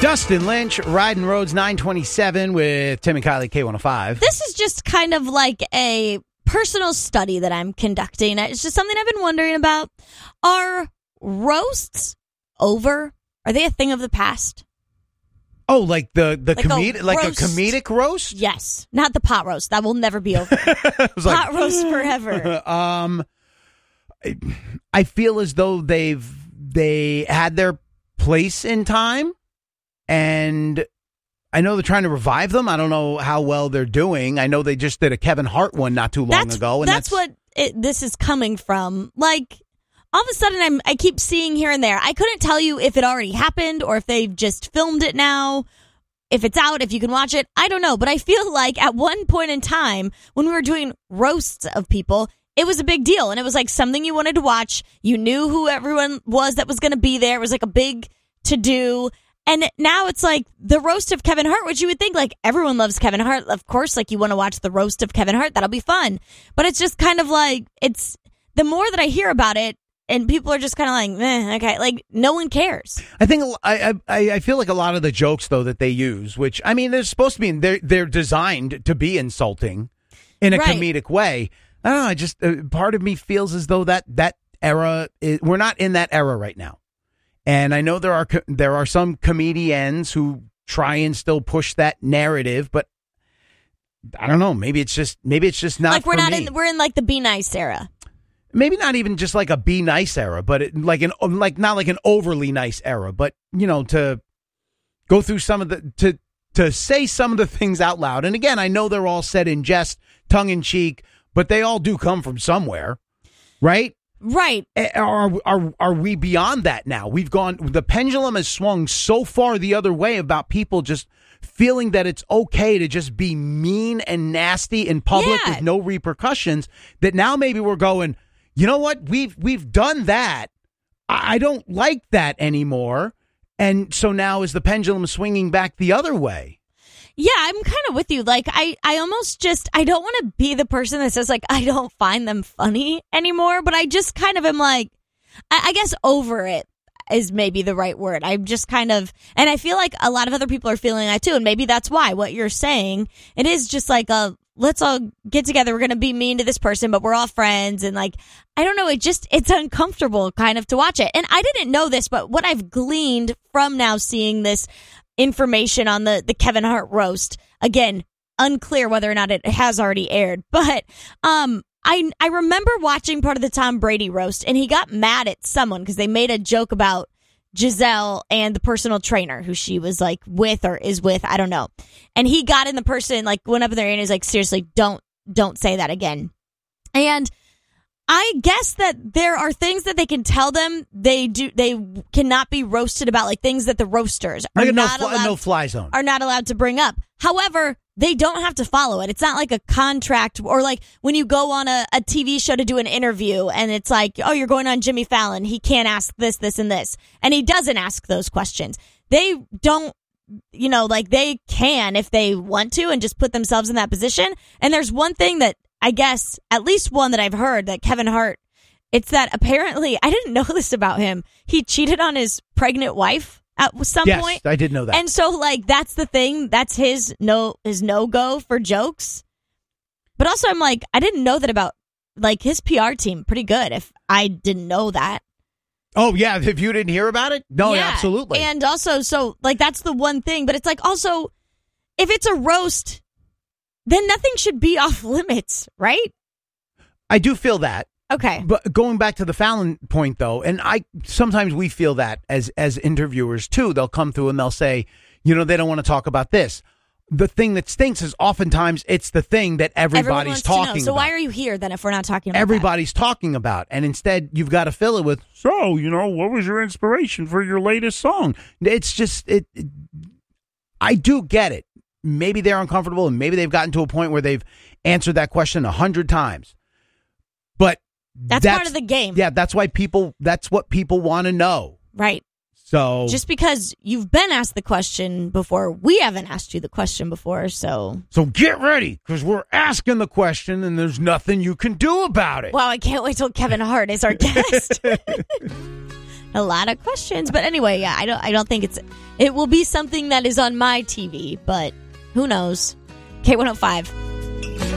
Dustin Lynch, Riding Roads 927 with Tim and Kylie, K105. This is just kind of like a personal study that I'm conducting. It's just something I've been wondering about. Are roasts over? Are they a thing of the past? Oh, like the like a comedic roast? Yes. Not the pot roast. That will never be over. Pot roast forever. I feel as though they had their place in time. And I know they're trying to revive them. I don't know how well they're doing. I know they just did a Kevin Hart one not too long ago. And that's what this is coming from. Like, all of a sudden, I keep seeing here and there. I couldn't tell you if it already happened or if they've just filmed it now. If it's out, if you can watch it. I don't know. But I feel like at one point in time, when we were doing roasts of people, it was a big deal. And it was like something you wanted to watch. You knew who everyone was that was going to be there. It was like a big to-do. And now it's like the roast of Kevin Hart, which you would think, like, everyone loves Kevin Hart. Of course, like, you want to watch the roast of Kevin Hart. That'll be fun. But it's just kind of like, it's the more that I hear about it, and people are just kind of like, okay, like, no one cares. I think I feel like a lot of the jokes, though, that they use, which, I mean, they're supposed to be, they're designed to be insulting in a comedic way. I don't know. I just, part of me feels as though that era, we're not in that era right now. And I know there are some comedians who try and still push that narrative, but I don't know. Maybe it's just not like we're in like the Be Nice era. Maybe not even just like a Be Nice era, but not like an overly nice era. But you know, to go through some of to say some of the things out loud. And again, I know they're all said in jest, tongue in cheek, but they all do come from somewhere, right? Right. Are we beyond that now? The pendulum has swung so far the other way about people just feeling that it's okay to just be mean and nasty in public with no repercussions, that now maybe we're going, you know what? We've done that. I don't like that anymore. And so now is the pendulum swinging back the other way? Yeah, I'm kind of with you. Like, I almost just, I don't want to be the person that says, like, I don't find them funny anymore, but I just kind of am like, I guess over it is maybe the right word. I'm just kind of, and I feel like a lot of other people are feeling that too, and maybe that's why what you're saying, it is just like let's all get together, we're going to be mean to this person, but we're all friends, and like, I don't know, it's uncomfortable kind of to watch it. And I didn't know this, but what I've gleaned from now seeing this information on the Kevin Hart roast, again, unclear whether or not it has already aired, but I remember watching part of the Tom Brady roast, and he got mad at someone because they made a joke about Giselle and the personal trainer who she was like with or is with, I don't know, and he got in the person, like, went up in there and is like, seriously, don't say that again. And I guess that there are things that they can tell them they cannot be roasted about, like things that the roasters are not allowed, no-fly zone, are not allowed to bring up. However, they don't have to follow it. It's not like a contract, or like when you go on a TV show to do an interview and it's like, oh, you're going on Jimmy Fallon, he can't ask this, this, and this. And he doesn't ask those questions. They don't, you know, like they can if they want to and just put themselves in that position. And there's one thing that I guess, at least one that I've heard, that Kevin Hart, it's that apparently, I didn't know this about him, he cheated on his pregnant wife at some point. Yes, I did know that. And so, like, that's the thing. That's his no-go for jokes. But also, I'm like, I didn't know that about, like, his PR team. Pretty good if I didn't know that. Oh, yeah, if you didn't hear about it? No, yeah, absolutely. And also, so, like, that's the one thing. But it's like, also, if it's a roast, then nothing should be off limits, right? I do feel that. Okay. But going back to the Fallon point, though, and sometimes we feel that as interviewers, too. They'll come through and they'll say, you know, they don't want to talk about this. The thing that stinks is oftentimes it's the thing that everybody's talking about. So why are you here, then, if we're not talking about everybody's talking about? And instead, you've got to fill it with, so, you know, what was your inspiration for your latest song? It's just, I do get it. Maybe they're uncomfortable, and maybe they've gotten to a point where they've answered that question 100 times. But that's part of the game. Yeah, that's what people want to know. Right. So just because you've been asked the question before, we haven't asked you the question before, so get ready, because we're asking the question, and there's nothing you can do about it. Wow, I can't wait till Kevin Hart is our guest. A lot of questions. But anyway, yeah, I don't think it will be something that is on my TV, but who knows? K105.